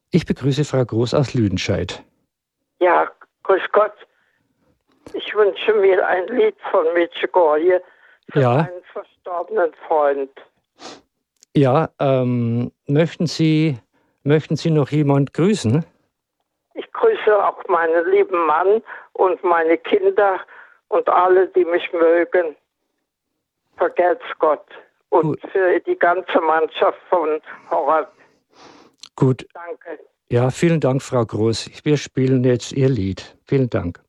Ich begrüße Frau Groß aus Lüdenscheid. Ja, grüß Gott. Ich wünsche mir ein Lied von Medjugorje für meinen verstorbenen Freund. Ja, möchten Sie noch jemand grüßen? Ich grüße auch meinen lieben Mann und meine Kinder und alle, die mich mögen. Vergelt's Gott. Und Gut. für die ganze Mannschaft von Horror. Gut. Danke. Ja, vielen Dank, Frau Groß. Wir spielen jetzt Ihr Lied. Vielen Dank.